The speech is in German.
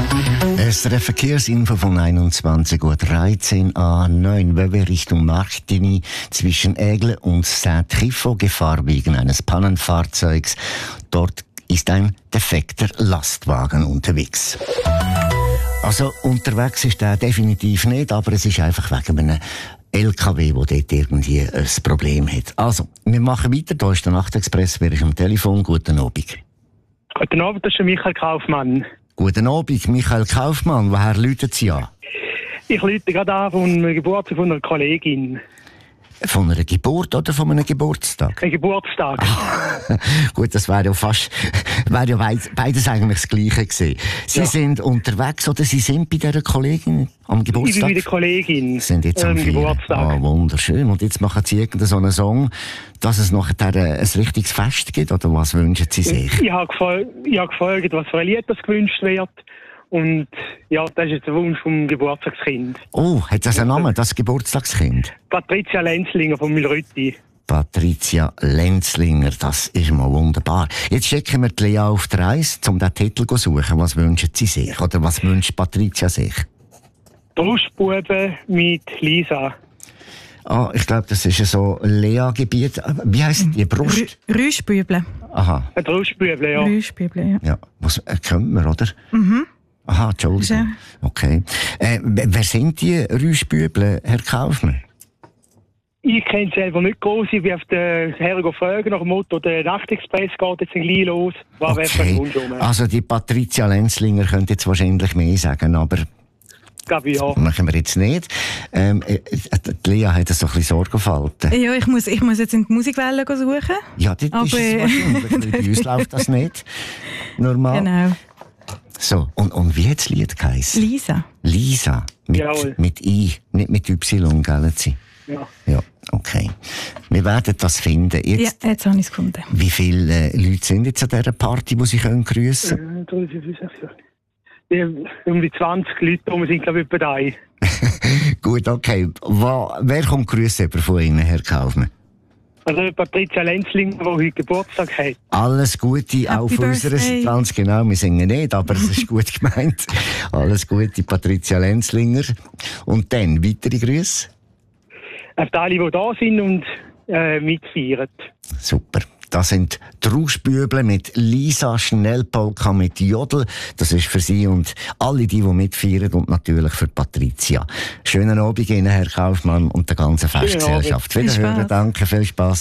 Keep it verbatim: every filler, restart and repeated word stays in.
S R F Verkehrsinfo von einundzwanzig Uhr dreizehn A neun Wöwe Richtung Marktini zwischen Aigle und Saint-Trifo, Gefahr wegen eines Pannenfahrzeugs. Dort ist ein defekter Lastwagen unterwegs. Also unterwegs ist er definitiv nicht, aber es ist einfach wegen einem L K W, der dort irgendwie ein Problem hat. Also, wir machen weiter. Da ist der Nachtexpress, wäre ich am Telefon. Guten Abend. Guten Abend, das ist Michael Kaufmann. Guten Abend, Michael Kaufmann. Woher läuten Sie an? Ich läute gerade an von einem Geburtstag von einer Kollegin. Von einer Geburt oder von einem Geburtstag? Ein Geburtstag. Ah, gut, das wäre ja fast, wäre ja beides eigentlich das Gleiche gewesen. Sie ja. sind unterwegs oder Sie sind bei dieser Kollegin am Geburtstag? Ich bin bei der Kollegin. Sind jetzt am ähm, Geburtstag. Ah, wunderschön. Und jetzt machen Sie irgendeinen so einen Song, dass es nachher ein richtiges Fest gibt, oder was wünschen Sie sich? Ich habe gefragt, ich habe gefragt, was für ein Lied das gewünscht wird. Und ja, das ist jetzt der Wunsch vom Geburtstagskind. Oh, hat das einen Namen, das Geburtstagskind? Patricia Lenzlinger von Milrütti. Patricia Lenzlinger, das ist mal wunderbar. Jetzt schicken wir die Lea auf die Reise, um den Titel zu suchen. Was wünschen Sie sich? Oder was wünscht Patricia sich? Brustbuben mit Lisa. Ah, ich glaube, das ist so Lea-Gebiet. Wie heisst die Brust? Rüschbüble. Aha. Ein Brustbuble, ja. Rüschbüble, ja. Ja, was äh, kennt man, oder? Mhm. Aha, Entschuldigung. Ja. Okay. Äh, wer sind die Rüschbüble, Herr Kaufmann? Ich kenne selber nicht groß. Ich bin auf der Herren fragen nach dem Motto, der Nachtexpress geht jetzt gleich los. Was wäre für ein Wunsch? Also die Patricia Lenzlinger könnte jetzt wahrscheinlich mehr sagen, aber glaube ich, ja. machen wir jetzt nicht. Ähm, äh, die Lea hat so ein bisschen Sorgenfalten. Ja, ich muss, ich muss jetzt in die Musikwelle suchen. Ja, das aber ist es wahrscheinlich, weil bei uns läuft das nicht. Normal. Genau. So, und, und wie hat das Lied geheißen? Lisa. Lisa. Mit, Jawohl. mit I, nicht mit Y, gell? Sie? Ja. Ja, okay. Wir werden das finden. Jetzt, Ja, jetzt habe ich es gefunden. wie viele äh, Leute sind jetzt an dieser Party, die Sie können grüssen können? Äh, drei, vier, fünf, sechs, sieben. Ja, um die zwanzig Leute, wir sind glaube ich etwa da. Gut, okay. Wo, wer kommt grüßen über von Ihnen, Herr Kaufmann? Also Patricia Lenzlinger, die heute Geburtstag hat. Alles Gute Happy auch von unserer Birthday. Seite. Ganz genau, wir singen nicht, aber es ist gut gemeint. Alles Gute, Patricia Lenzlinger. Und dann weitere Grüße. Auf die alle, die da sind und äh, mitfeiern. Super. Das sind die Rauschbüble mit Lisa, Schnellpolka mit Jodel. Das ist für Sie und alle, die, die mitfeiern und natürlich für Patricia. Schönen Abend Ihnen, Herr Kaufmann, und der ganzen Festgesellschaft. Viel Wiederhören, Spaß. danke, viel Spaß.